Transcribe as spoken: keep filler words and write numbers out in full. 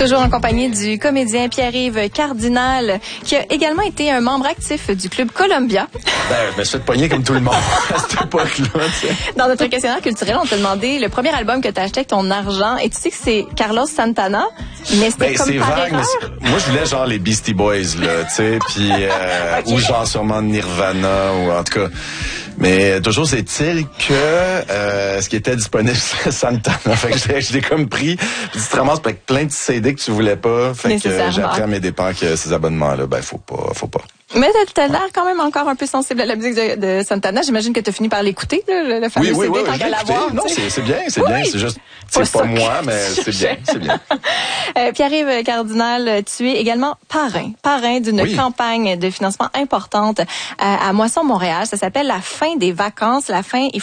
Toujours en compagnie du comédien Pierre-Yves Cardinal, qui a également été un membre actif du club Columbia. Ben, je me suis fait pogner comme tout le monde à cette époque-là. T'sais. Dans notre questionnaire culturel, on t'a demandé le premier album que tu as acheté avec ton argent. Et tu sais que c'est Carlos Santana, mais c'était ben, comme c'est par vague, erreur. mais moi, je voulais genre les Beastie Boys, là, tu sais, puis euh, okay. Ou genre sûrement Nirvana, ou en tout cas. Mais toujours est-il que euh, ce qui était disponible, c'est Santana. Fait que je l'ai comme pris. Puis tu te ramasses avec plein de C D que tu voulais pas. Fait que euh, j'ai appris à mes dépens que ces abonnements-là, ben faut pas, faut pas. Mais t'as l'air quand même encore un peu sensible à la musique de, de Santana. J'imagine que t'as fini par l'écouter, le, le fameux oui, oui, C D, oui, tant oui, qu'à l'avoir. Non, c'est, c'est bien, c'est oui. bien. C'est juste, c'est pas, pas moi, mais c'est bien, c'est bien. euh, Pierre-Yves Cardinal, tu es également parrain, parrain d'une oui. campagne de financement importante à, à Moisson Montréal. Ça s'appelle la fin des vacances. La fin, il